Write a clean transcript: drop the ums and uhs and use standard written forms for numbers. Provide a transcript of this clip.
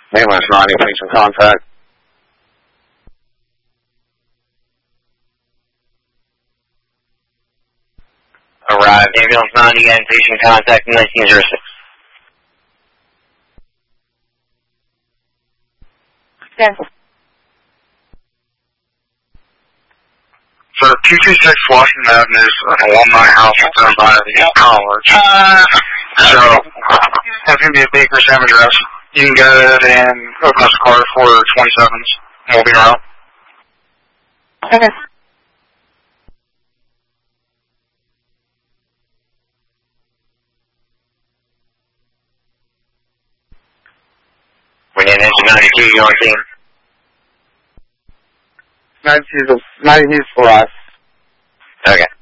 Ambulance 90, please in contact. Arrived. Ambulance 90 again, patient contact 1906. Yes. So 226 Washington Avenue is an alumni house done by the college. So that's going to be a Baker Sam address. You can go ahead and open up the card for 27s, and we'll be around. Okay. When you're in engine 92, you on team. 92 for us. Okay.